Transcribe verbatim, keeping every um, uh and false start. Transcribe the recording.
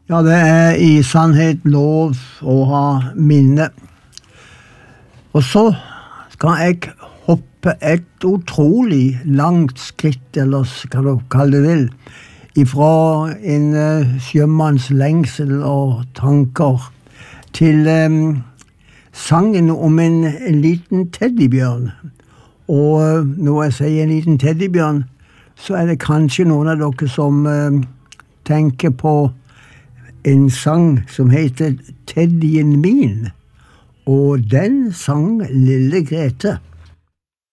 Ja, det er i sannhet lov å ha minne. Og så skal jeg hoppe et utrolig langt skritt, eller hva du kaller det vil, ifra en uh, sjømanns lengsel og tanker til um, sangen om en, en liten teddybjørn. Og uh, når jeg sier en liten teddybjørn, så er det kanskje noen av dere som uh, tenker på en sang som heter Teddyen min, og den sang Lille Grete.